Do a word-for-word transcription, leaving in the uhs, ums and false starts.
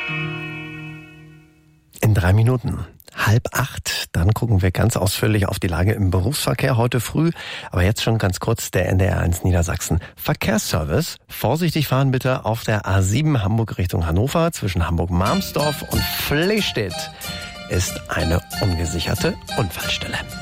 In drei Minuten. Halb acht, dann gucken wir ganz ausführlich auf die Lage im Berufsverkehr heute früh. Aber jetzt schon ganz kurz der N D R eins Niedersachsen Verkehrsservice. Vorsichtig fahren bitte auf der A sieben Hamburg Richtung Hannover. Zwischen Hamburg-Marmsdorf und Flestedt ist eine ungesicherte Unfallstelle.